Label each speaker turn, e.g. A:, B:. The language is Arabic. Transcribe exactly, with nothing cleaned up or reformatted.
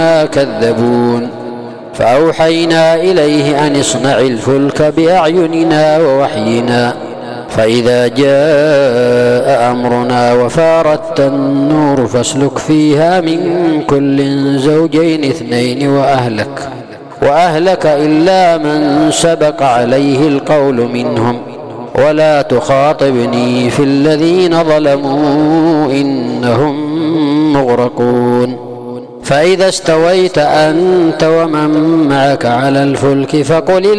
A: كذبون فأوحينا إليه أن اصنع الفلك بأعيننا ووحينا فإذا جاء أمرنا وفارت النور فاسلك فيها من كل زوجين اثنين وأهلك وأهلك إلا من سبق عليه القول منهم ولا تخاطبني في الذين ظلموا إنهم مغرقون فإذا استويت أنت ومن معك على الفلك فقل